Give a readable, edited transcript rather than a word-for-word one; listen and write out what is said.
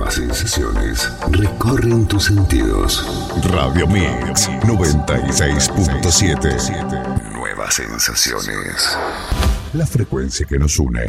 Nuevas sensaciones recorren tus sentidos. Radio Mix 96.7. Nuevas sensaciones. La frecuencia que nos une.